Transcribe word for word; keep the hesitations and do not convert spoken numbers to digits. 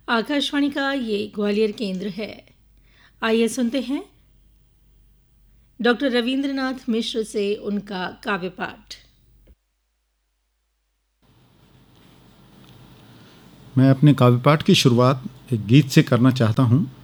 आकाशवाणी का ये ग्वालियर केंद्र है। आइए सुनते हैं डॉक्टर रविंद्रनाथ मिश्र से उनका काव्य पाठ। मैं अपने काव्य पाठ की शुरुआत एक गीत से करना चाहता हूँ।